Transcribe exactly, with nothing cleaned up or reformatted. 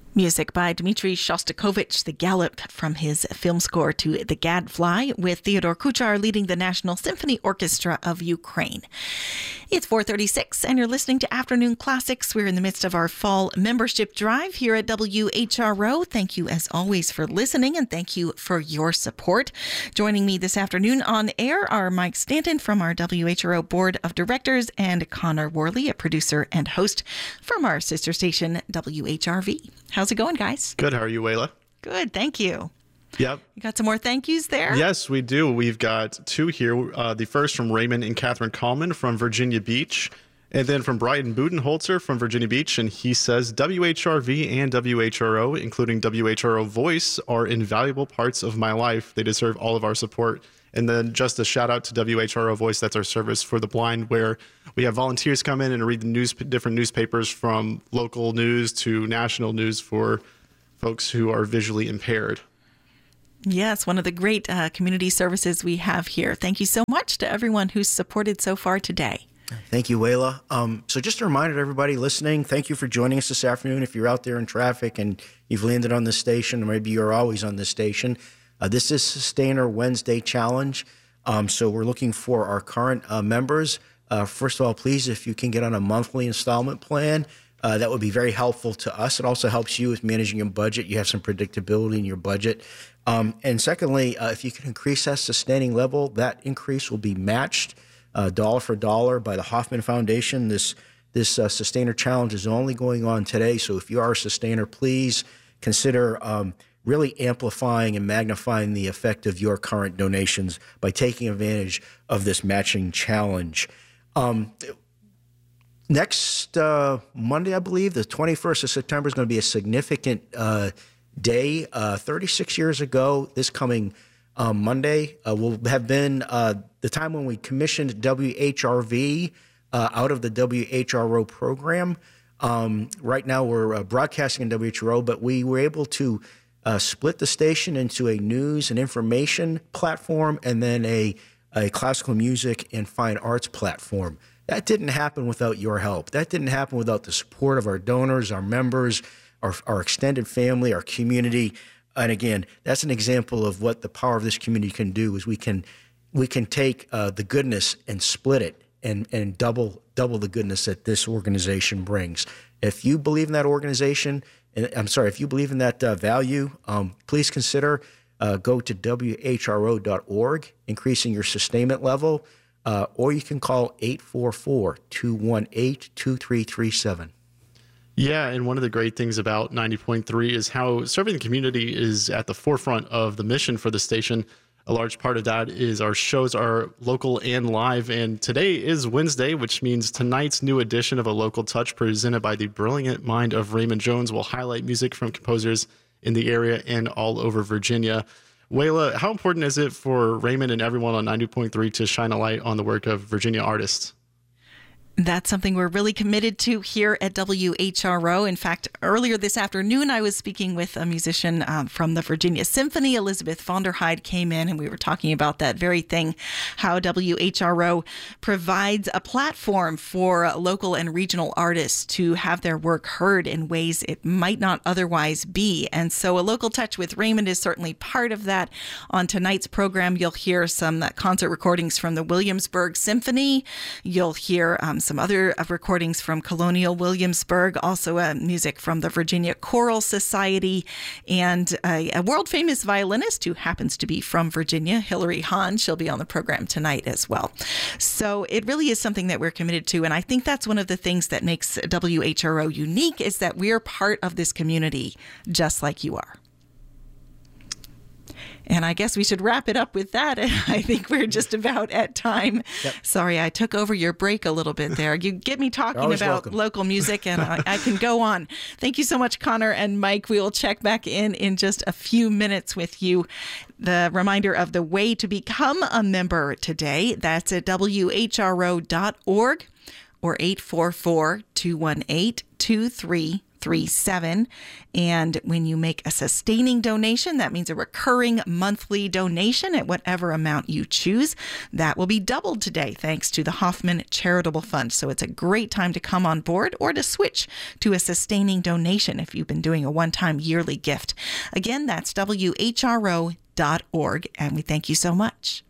Music by Dmitry Shostakovich, the Galop from his film score to The Gadfly, with Theodore Kuchar leading the National Symphony Orchestra of Ukraine. It's four thirty-six, and you're listening to Afternoon Classics. We're in the midst of our fall membership drive here at W H R O. Thank you, as always, for listening, and thank you for your support. Joining me this afternoon on air are Mike Stanton from our W H R O Board of Directors and Connor Worley, a producer and host from our sister station, W H R V. How's it going, guys? Good. How are you, Wayla? Good. Thank you. Yep. You got some more thank yous there? Yes, we do. We've got two here. Uh, the first from Raymond and Catherine Kallman from Virginia Beach, and then from Brian Budenholzer from Virginia Beach. And he says, W H R V and W H R O, including W H R O Voice, are invaluable parts of my life. They deserve all of our support. And then just a shout out to W H R O Voice. That's our service for the blind, where we have volunteers come in and read the news, different newspapers, from local news to national news for folks who are visually impaired. Yes, one of the great uh, community services we have here. Thank you so much to everyone who's supported so far today. Thank you, Wayla. Um, so just a reminder to everybody listening, thank you for joining us this afternoon. If you're out there in traffic and you've landed on this station, or maybe you're always on this station, uh, this is Sustainer Wednesday Challenge. Um, so we're looking for our current uh, members. Uh, first of all, please, if you can get on a monthly installment plan, uh, that would be very helpful to us. It also helps you with managing your budget. You have some predictability in your budget. Um, and secondly, uh, if you can increase that sustaining level, that increase will be matched uh, dollar for dollar by the Hoffman Foundation. This this uh, Sustainer Challenge is only going on today, so if you are a sustainer, please consider um, really amplifying and magnifying the effect of your current donations by taking advantage of this matching challenge. Um, next uh, Monday, I believe, the twenty-first of September, is going to be a significant uh day. Uh, thirty-six years ago, this coming um, Monday uh, will have been uh, the time when we commissioned W H R V uh, out of the W H R O program. Um, right now, we're uh, broadcasting in W H R O, but we were able to uh, split the station into a news and information platform and then a, a classical music and fine arts platform. That didn't happen without your help. That didn't happen without the support of our donors, our members, Our, our extended family, our community. And again, that's an example of what the power of this community can do, is we can we can take uh, the goodness and split it and, and double double the goodness that this organization brings. If you believe in that organization, and I'm sorry, if you believe in that uh, value, um, please consider uh, go to W H R O dot org, increasing your sustainment level, uh, or you can call eight four four, two one eight, two three three seven. Yeah, and one of the great things about ninety point three is how serving the community is at the forefront of the mission for the station. A large part of that is our shows are local and live, and today is Wednesday, which means tonight's new edition of A Local Touch, presented by the brilliant mind of Raymond Jones, will highlight music from composers in the area and all over Virginia. Wayla, how important is it for Raymond and everyone on ninety point three to shine a light on the work of Virginia artists? That's something we're really committed to here at W H R O. In fact, earlier this afternoon, I was speaking with a musician um, from the Virginia Symphony. Elizabeth Vonderheide came in, and we were talking about that very thing, how W H R O provides a platform for local and regional artists to have their work heard in ways it might not otherwise be. And so A Local Touch with Raymond is certainly part of that. On tonight's program, you'll hear some concert recordings from the Williamsburg Symphony. You'll hear um, some other uh, recordings from Colonial Williamsburg, also uh, music from the Virginia Choral Society, and a, a world-famous violinist who happens to be from Virginia, Hilary Hahn. She'll be on the program tonight as well. So it really is something that we're committed to, and I think that's one of the things that makes W H R O unique, is that we're part of this community just like you are. And I guess we should wrap it up with that. I think we're just about at time. Yep. Sorry, I took over your break a little bit there. You get me talking about welcome. Local music, and I, I can go on. Thank you so much, Connor and Mike. We will check back in in just a few minutes with you. The reminder of the way to become a member today, that's at W H R O dot org or eight four four, two one eight, two three three seven. And when you make a sustaining donation, that means a recurring monthly donation at whatever amount you choose, that will be doubled today thanks to the Hoffman Charitable Fund. So it's a great time to come on board or to switch to a sustaining donation if you've been doing a one-time yearly gift. Again, that's W H R O dot org, and we thank you so much.